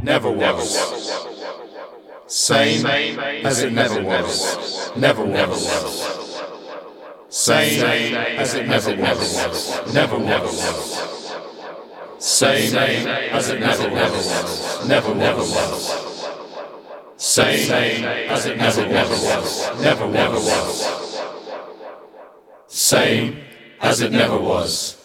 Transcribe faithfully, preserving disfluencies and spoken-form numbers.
never was. Same as it never was, never was. Same as it never was, never was. Same as it never was, never was. Same as it never was, never was. Same as it never was.